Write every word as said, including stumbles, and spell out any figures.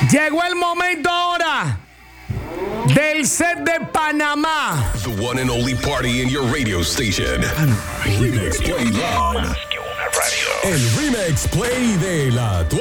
Llegó el momento ahora del set de Panamá. The one and only party in your radio station. Remix Play Live. El Remix Play de la